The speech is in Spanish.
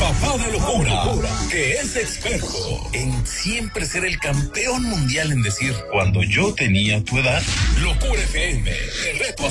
papá de locura, que es experto en siempre ser el campeón mundial en decir, cuando yo tenía tu edad, Locura FM, el reto a